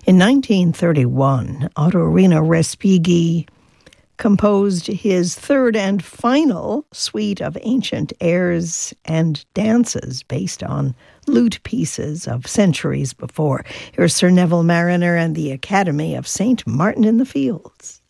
In 1931, Ottorino Respighi composed his third and final suite of ancient airs and dances based on lute pieces of centuries before. Here's Sir Neville Marriner and the Academy of St. Martin in the Fields.